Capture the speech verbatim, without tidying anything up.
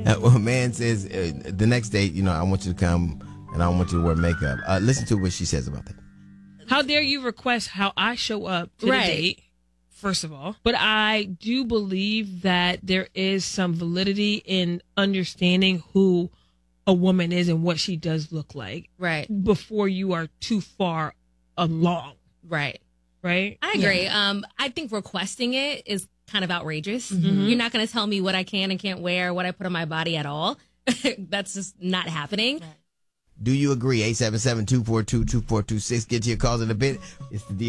Uh, well, a man says uh, the next date, you know, I want you to come and I want you to wear makeup. Uh, listen to what she says about that. How dare you request how I show up to Right. the date, first of all. But I do believe that there is some validity in understanding who a woman is and what she does look like Right. before you are too far along, Right. right? I agree. Um, I think requesting it is kind of outrageous. Mm-hmm. You're not going to tell me what I can and can't wear, what I put on my body at all. That's just not happening. Do you agree? eight seven seven, two four two, two four two six. Get to your calls in a bit. It's the